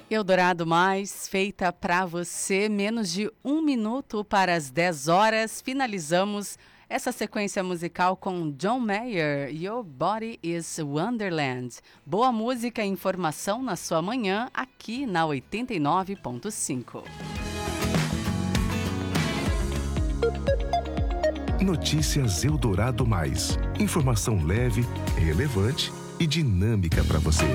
Eldorado Mais, feita para você, menos de 1 minuto para as 10 horas. Finalizamos essa sequência musical com John Mayer, Your Body is Wonderland. Boa música e informação na sua manhã, aqui na 89.5. Notícias Eldorado Mais. Informação leve, relevante e dinâmica para você.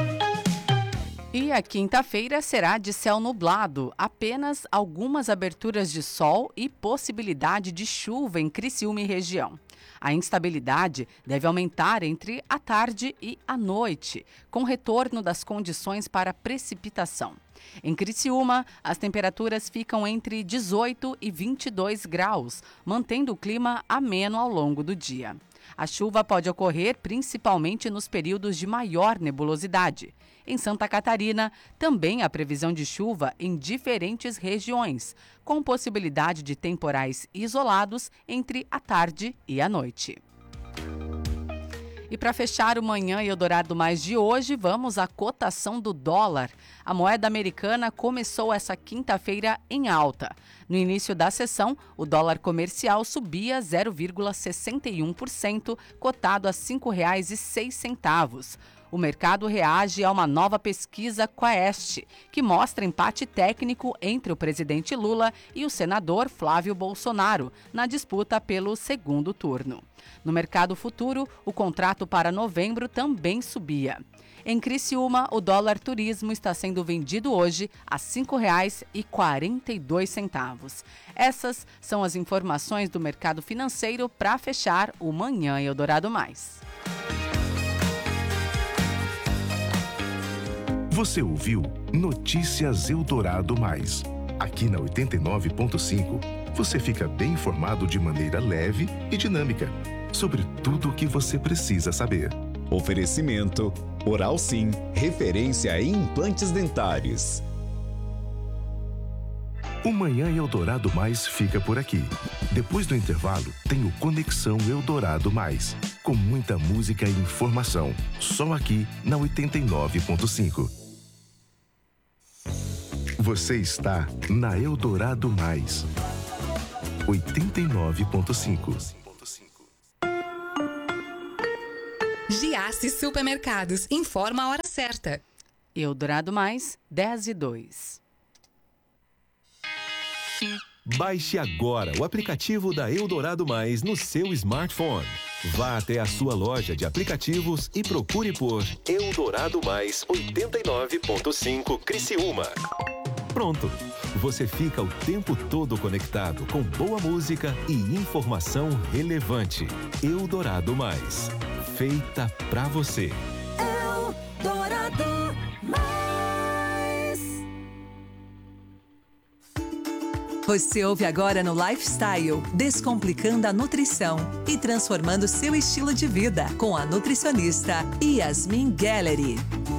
E a quinta-feira será de céu nublado, apenas algumas aberturas de sol e possibilidade de chuva em Criciúma e região. A instabilidade deve aumentar entre a tarde e a noite, com retorno das condições para precipitação. Em Criciúma, as temperaturas ficam entre 18 e 22 graus, mantendo o clima ameno ao longo do dia. A chuva pode ocorrer principalmente nos períodos de maior nebulosidade. Em Santa Catarina, também há previsão de chuva em diferentes regiões, com possibilidade de temporais isolados entre a tarde e a noite. E para fechar o Manhã Eldorado Mais de hoje, vamos à cotação do dólar. A moeda americana começou essa quinta-feira em alta. No início da sessão, o dólar comercial subia 0,61%, cotado a R$ 5,06. O mercado reage a uma nova pesquisa Quaest, que mostra empate técnico entre o presidente Lula e o senador Flávio Bolsonaro, na disputa pelo segundo turno. No mercado futuro, o contrato para novembro também subia. Em Criciúma, o dólar turismo está sendo vendido hoje a R$ 5,42. Essas são as informações do mercado financeiro para fechar o Manhã Eldorado Mais. Você ouviu Notícias Eldorado Mais. Aqui na 89.5, você fica bem informado de maneira leve e dinâmica sobre tudo o que você precisa saber. Oferecimento Oral Sim, referência em implantes dentários. O Manhã Eldorado Mais fica por aqui. Depois do intervalo, tem o Conexão Eldorado Mais, com muita música e informação, só aqui na 89.5. Você está na Eldorado Mais, 89.5. Giasse Supermercados, informa a hora certa. Eldorado Mais, 10:02. Baixe agora o aplicativo da Eldorado Mais no seu smartphone. Vá até a sua loja de aplicativos e procure por Eldorado Mais 89.5 Criciúma. Pronto! Você fica o tempo todo conectado com boa música e informação relevante. Eldorado Mais. Feita pra você. Eldorado Mais. Você ouve agora no Lifestyle, descomplicando a nutrição e transformando seu estilo de vida com a nutricionista Yasmin Gallery.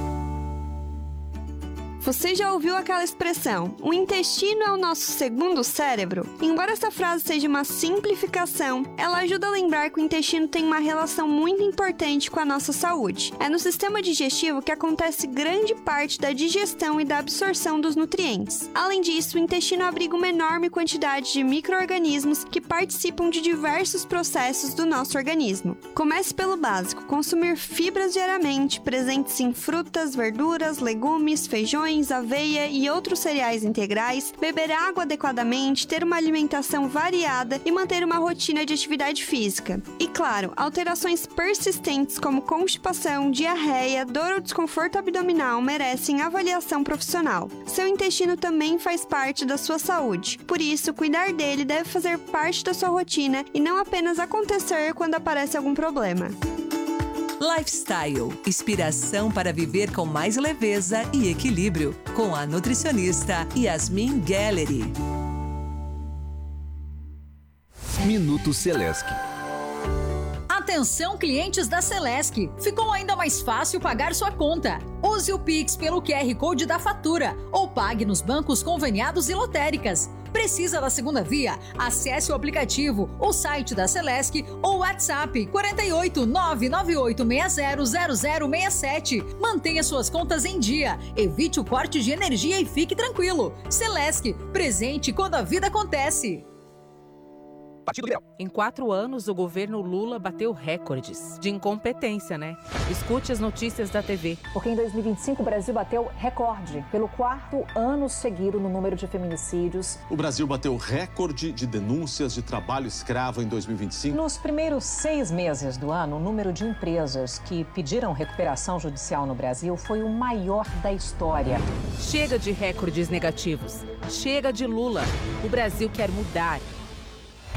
Você já ouviu aquela expressão, o intestino é o nosso segundo cérebro? Embora essa frase seja uma simplificação, ela ajuda a lembrar que o intestino tem uma relação muito importante com a nossa saúde. É no sistema digestivo que acontece grande parte da digestão e da absorção dos nutrientes. Além disso, o intestino abriga uma enorme quantidade de micro-organismos que participam de diversos processos do nosso organismo. Comece pelo básico, consumir fibras diariamente, presentes em frutas, verduras, legumes, feijões, aveia e outros cereais integrais, beber água adequadamente, ter uma alimentação variada e manter uma rotina de atividade física. E claro, alterações persistentes como constipação, diarreia, dor ou desconforto abdominal merecem avaliação profissional. Seu intestino também faz parte da sua saúde, por isso cuidar dele deve fazer parte da sua rotina e não apenas acontecer quando aparece algum problema. Lifestyle, inspiração para viver com mais leveza e equilíbrio, com a nutricionista Yasmin Gallery. Minuto Celesc. Atenção, clientes da Celesc! Ficou ainda mais fácil pagar sua conta. Use o Pix pelo QR Code da fatura ou pague nos bancos conveniados e lotéricas. Precisa da segunda via? Acesse o aplicativo, o site da Celesc ou WhatsApp 48 998600067. Mantenha suas contas em dia, evite o corte de energia e fique tranquilo. Celesc, presente quando a vida acontece. Em 4 anos, o governo Lula bateu recordes de incompetência, né? Escute as notícias da TV. Porque em 2025 o Brasil bateu recorde pelo 4º ano seguido no número de feminicídios. O Brasil bateu recorde de denúncias de trabalho escravo em 2025. Nos primeiros 6 meses do ano, o número de empresas que pediram recuperação judicial no Brasil foi o maior da história. Chega de recordes negativos. Chega de Lula. O Brasil quer mudar.